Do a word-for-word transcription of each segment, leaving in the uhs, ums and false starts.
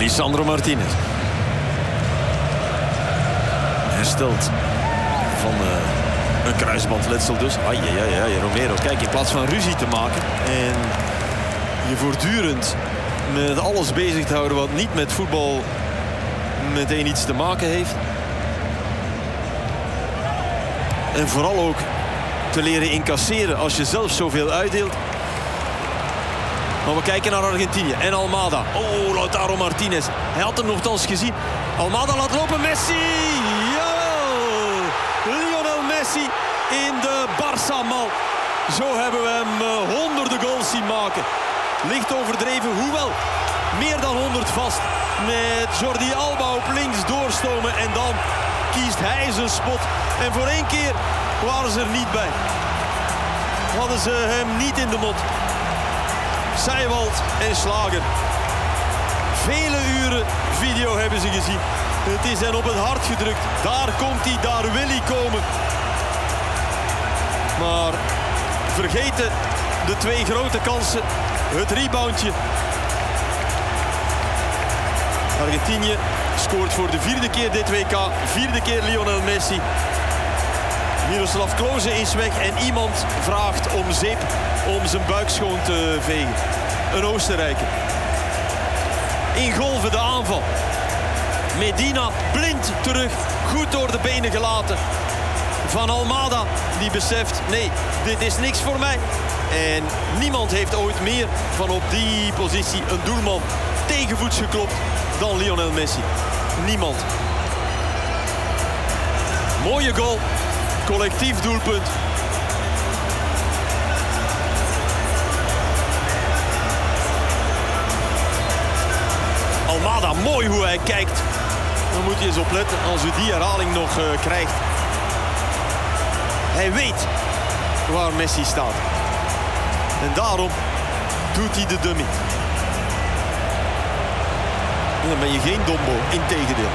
Lisandro Martinez. Herstelt van uh, een kruisbandletsel dus. Ai, ai, ai, Romero. Kijk, in plaats van ruzie te maken en je voortdurend met alles bezig te houden wat niet met voetbal meteen iets te maken heeft. En vooral ook te leren incasseren als je zelf zoveel uitdeelt. Maar we kijken naar Argentinië en Almada. Oh, Lautaro Martinez. Hij had hem nogthans gezien. Almada laat lopen. Messi! Jawel! Lionel Messi in de Barça-mal. Zo hebben we hem uh, honderden goals zien maken. Licht overdreven, hoewel meer dan honderd vast. Met Jordi Alba op links doorstomen. En dan kiest hij zijn spot. En voor één keer waren ze er niet bij. Hadden ze hem niet in de mot. Seiwald en Slager. Vele uren video hebben ze gezien. Het is hen op het hart gedrukt. Daar komt hij, daar wil hij komen. Maar vergeten de twee grote kansen. Het reboundje. Argentinië scoort voor de vierde keer dit W K. Vierde keer Lionel Messi. Miroslav Klose is weg en iemand vraagt om zeep om zijn buik schoon te vegen. Een Oostenrijker. Ingolven de aanval. Medina blind terug. Goed door de benen gelaten. Van Almada die beseft, nee, dit is niks voor mij. En niemand heeft ooit meer van op die positie een doelman tegenvoets geklopt dan Lionel Messi. Niemand. Mooie goal. Collectief doelpunt. Almada, mooi hoe hij kijkt. Dan moet je eens opletten als u die herhaling nog uh, krijgt. Hij weet waar Messi staat. En daarom doet hij de dummy. En dan ben je geen dombo, integendeel.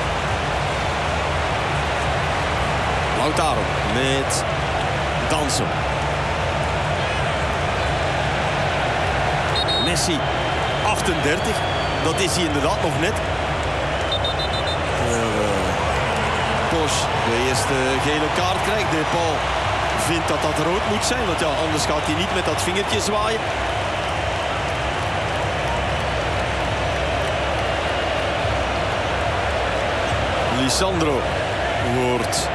Lautaro met Danso. Messi, achtendertig. Dat is hij inderdaad nog net. Uh, Posch de eerste gele kaart krijgt. De Paul vindt dat dat rood moet zijn. Want ja, anders gaat hij niet met dat vingertje zwaaien. Lisandro wordt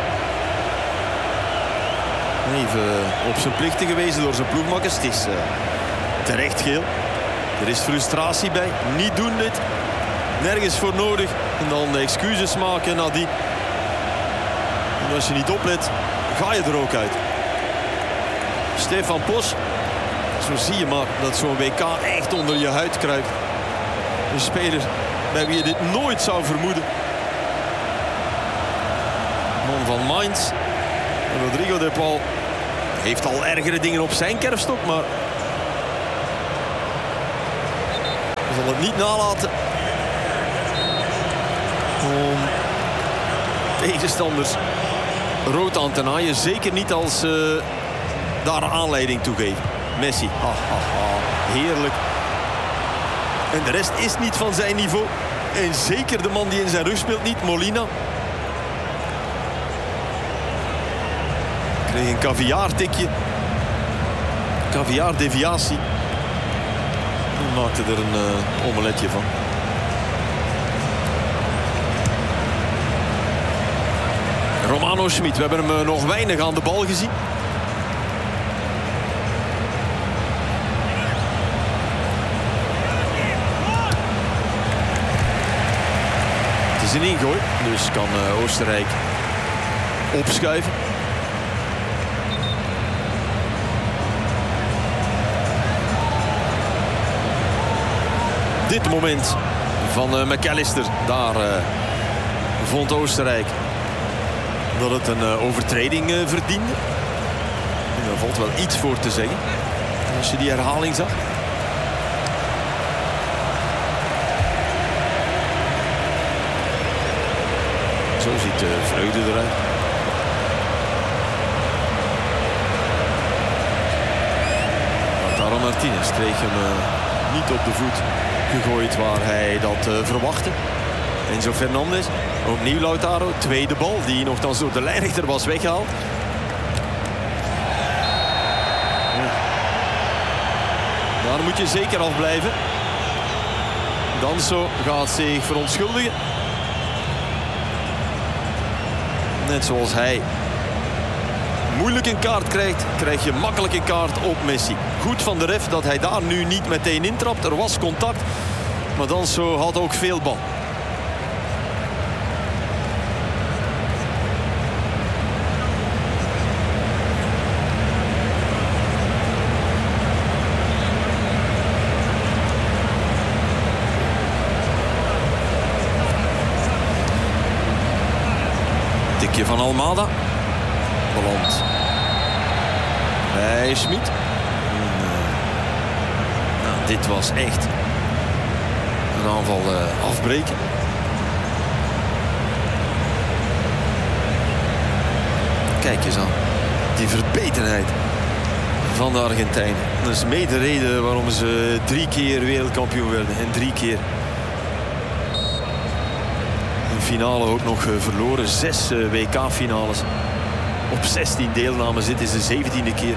even op zijn plichten gewezen door zijn ploegmakkers. Het is uh, terecht geel. Er is frustratie bij. Niet doen dit. Nergens voor nodig. En dan excuses maken nadien. En als je niet oplet, ga je er ook uit. Stefan Posch. Zo zie je maar dat zo'n W K echt onder je huid kruipt. Een speler bij wie je dit nooit zou vermoeden. Man van Mainz. Rodrigo de Paul heeft al ergere dingen op zijn kerfstok, maar hij zal het niet nalaten om tegenstanders rood aan te naaien. Zeker niet als ze daar aanleiding toe geven. Messi, ah, ah, ah, heerlijk. En de rest is niet van zijn niveau. En zeker de man die in zijn rug speelt niet, Molina. Kreeg een caviar-tikje. Caviar-deviatie. En maakte er een uh, omeletje van. Romano Schmid. We hebben hem uh, nog weinig aan de bal gezien. Het is een ingooi. Dus kan uh, Oostenrijk opschuiven. Dit moment van uh, McAllister, daar uh, vond Oostenrijk dat het een uh, overtreding uh, verdiende. En daar valt wel iets voor te zeggen, als je die herhaling zag. Zo ziet de uh, vreugde eruit. Lautaro Martinez kreeg hem uh, niet op de voet. gegooid waar hij dat uh, verwachtte. Enzo Fernandez, opnieuw Lautaro, tweede bal die nogthans door de lijnrechter was weggehaald. Ja. Daar moet je zeker afblijven. Danso gaat zich verontschuldigen. Net zoals hij moeilijk een kaart krijgt, krijg je makkelijk een kaart op Messi. Goed van de ref dat hij daar nu niet meteen intrapt. Er was contact, maar Danso had ook veel bal. Tikje van Almada. Beland bij Schmid. En, uh, nou, dit was echt een aanval uh, afbreken. Kijk eens aan die verbetenheid van de Argentijnen. Dat is mede de reden waarom ze drie keer wereldkampioen werden. En drie keer een finale ook nog uh, verloren. Zes uh, W K-finales. Op zestien deelnamen zit is de zeventiende keer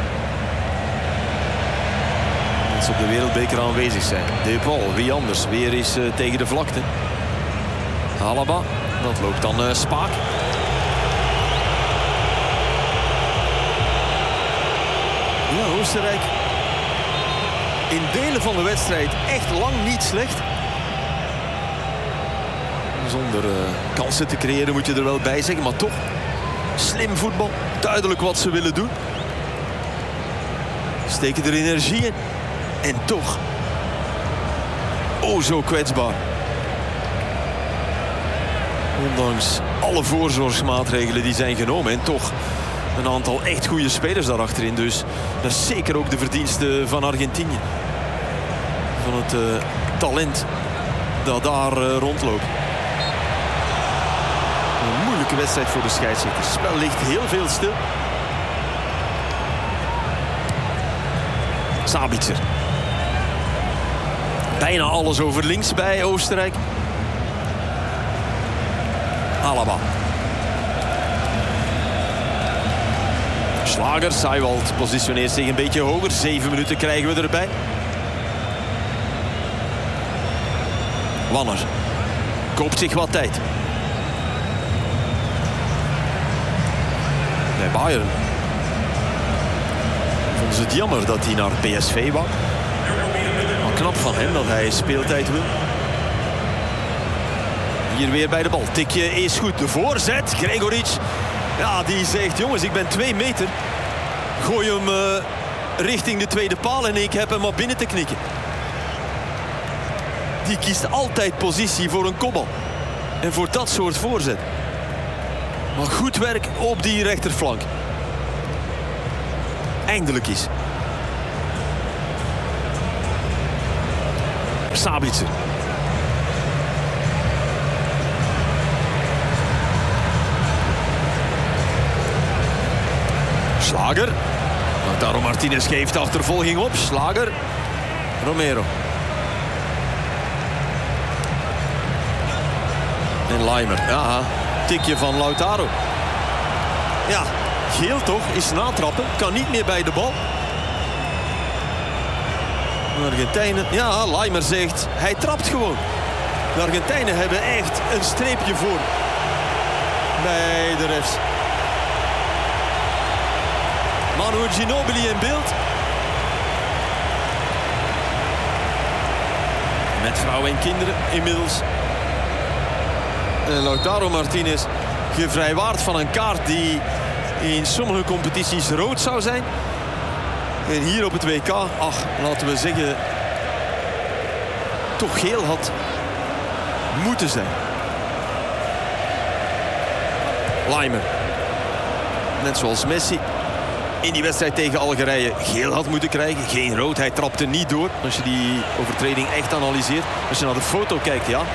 dat ze op de wereldbeker aanwezig zijn. De Paul, wie anders? Weer is uh, tegen de vlakte. Alaba, dat loopt dan uh, spaak. Ja, Oostenrijk in delen van de wedstrijd echt lang niet slecht. Zonder uh, kansen te creëren moet je er wel bij zeggen, maar toch slim voetbal, duidelijk wat ze willen doen. Steken er energie in. En toch, oh zo kwetsbaar. Ondanks alle voorzorgsmaatregelen die zijn genomen. En toch een aantal echt goede spelers daarachterin. Dus dat is zeker ook de verdienste van Argentinië. Van het uh, talent dat daar uh, rondloopt. Een moeilijke wedstrijd voor de scheidsrechter. Het spel ligt heel veel stil. Sabitzer. Bijna alles over links bij Oostenrijk. Alaba. Schlager. Seiwald positioneert zich een beetje hoger. Zeven minuten krijgen we erbij. Wanner. Koopt zich wat tijd. Bij Bayern vonden ze het jammer dat hij naar P S V wou. Maar knap van hem dat hij speeltijd wil. Hier weer bij de bal. Tikje is goed. De voorzet. Gregoric. Ja, die zegt, jongens, ik ben twee meter. Gooi hem uh, richting de tweede paal en ik heb hem maar binnen te knikken. Die kiest altijd positie voor een kopbal. En voor dat soort voorzet. Maar goed werk op die rechterflank. Eindelijk is. Sabitzer. Schlager. Lautaro Martinez geeft de achtervolging op. Schlager. Romero. En Leimer. Ja, tikje van Lautaro. Ja, geel toch? Is natrappen. Kan niet meer bij de bal. De Argentijnen. Ja, Leimer zegt, hij trapt gewoon. De Argentijnen hebben echt een streepje voor bij de refs. Manu Ginobili in beeld. Met vrouw en kinderen inmiddels. En Lautaro Martinez gevrijwaard van een kaart die in sommige competities rood zou zijn. En hier op het W K, ach, laten we zeggen, toch geel had moeten zijn. Leimer. Net zoals Messi in die wedstrijd tegen Algerije geel had moeten krijgen. Geen rood, hij trapte niet door. Als je die overtreding echt analyseert. Als je naar de foto kijkt, ja.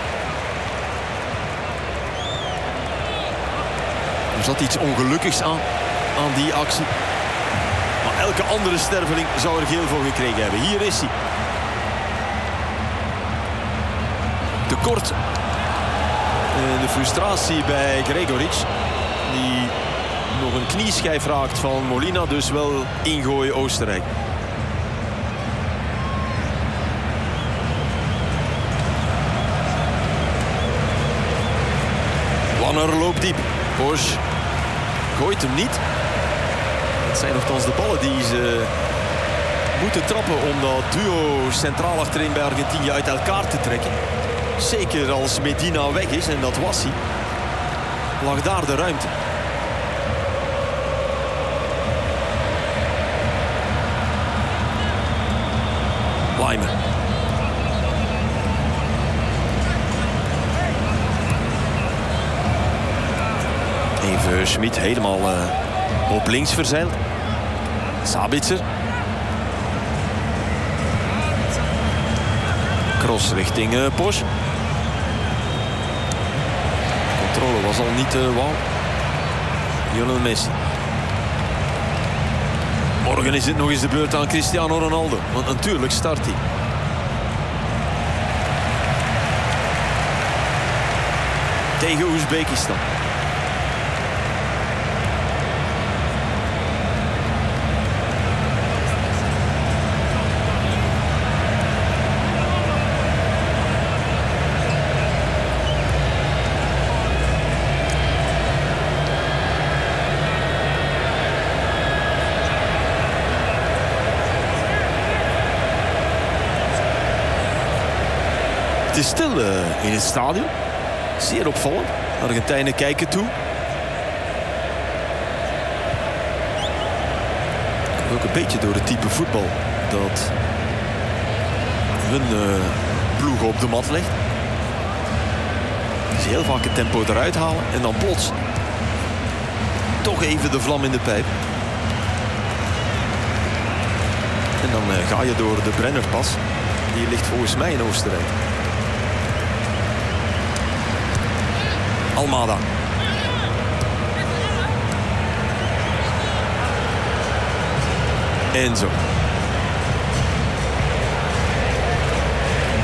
Er zat iets ongelukkigs aan, aan die actie. Maar elke andere sterveling zou er geel voor gekregen hebben. Hier is hij. tekort. En de frustratie bij Gregoric, die nog een knieschijf raakt van Molina, dus wel ingooien Oostenrijk. Wanner loopt diep. Bosch gooit hem niet. Het zijn nogthans de ballen die ze moeten trappen om dat duo centraal achterin bij Argentinië uit elkaar te trekken. Zeker als Medina weg is, en dat was hij, lag daar de ruimte. Weimer. Even Schmid helemaal uh, op links verzeild. Sabitzer. Cross richting uh, Bosch. Controle was al niet uh, wauw. Lionel Messi. Morgen is het nog eens de beurt aan Cristiano Ronaldo. Want natuurlijk start hij. Tegen Oezbekistan. Het is stil uh, in het stadion. Zeer opvallend. De Argentijnen kijken toe. Ook een beetje door het type voetbal dat hun uh, ploeg op de mat legt. Dus heel vaak het tempo eruit halen en dan plots toch even de vlam in de pijp. En dan uh, ga je door de Brennerpas. Die ligt volgens mij in Oostenrijk. Almada. Enzo.